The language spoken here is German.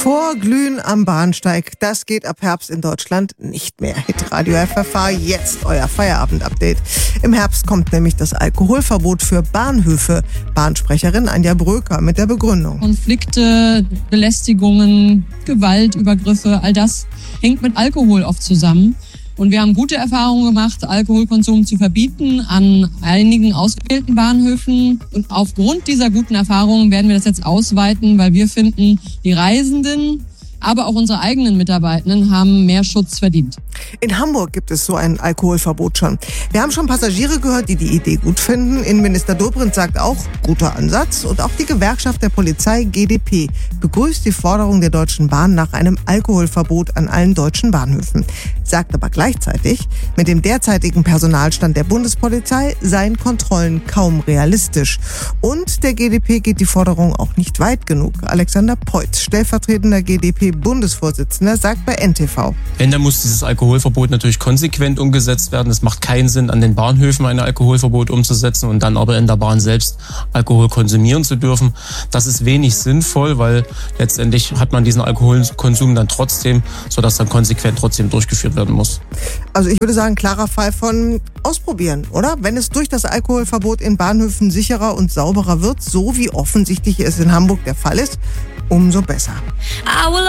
Vorglühen am Bahnsteig, das geht ab Herbst in Deutschland nicht mehr. Hitradio FFH, jetzt euer Feierabend-Update. Im Herbst kommt nämlich das Alkoholverbot für Bahnhöfe. Bahnsprecherin Anja Bröker mit der Begründung. Konflikte, Belästigungen, Gewalt, Übergriffe, all das hängt mit Alkohol oft zusammen. Und wir haben gute Erfahrungen gemacht, Alkoholkonsum zu verbieten an einigen ausgewählten Bahnhöfen. Und aufgrund dieser guten Erfahrungen werden wir das jetzt ausweiten, weil wir finden, die Reisenden, aber auch unsere eigenen Mitarbeitenden haben mehr Schutz verdient. In Hamburg gibt es so ein Alkoholverbot schon. Wir haben schon Passagiere gehört, die die Idee gut finden. Innenminister Dobrindt sagt auch, guter Ansatz. Und auch die Gewerkschaft der Polizei GdP begrüßt die Forderung der Deutschen Bahn nach einem Alkoholverbot an allen deutschen Bahnhöfen. Sagt aber gleichzeitig, mit dem derzeitigen Personalstand der Bundespolizei seien Kontrollen kaum realistisch. Und der GdP geht die Forderung auch nicht weit genug. Alexander Peutz, stellvertretender GdP-Bundesvorsitzender, sagt bei NTV. Wenn, dann muss dieses Alkoholverbot natürlich konsequent umgesetzt werden. Es macht keinen Sinn, an den Bahnhöfen ein Alkoholverbot umzusetzen und dann aber in der Bahn selbst Alkohol konsumieren zu dürfen. Das ist wenig sinnvoll, weil letztendlich hat man diesen Alkoholkonsum dann trotzdem, sodass dann konsequent trotzdem durchgeführt werden muss. Also ich würde sagen, klarer Fall von ausprobieren, oder? Wenn es durch das Alkoholverbot in Bahnhöfen sicherer und sauberer wird, so wie offensichtlich es in Hamburg der Fall ist, umso besser.